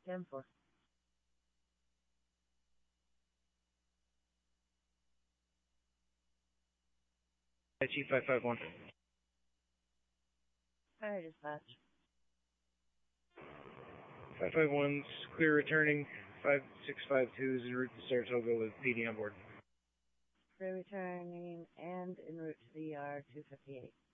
10-4. Chief 551. Fire dispatch. 551's clear returning. 5652 is en route to Saratoga with PD on board. Clear returning and en route to the ER 258.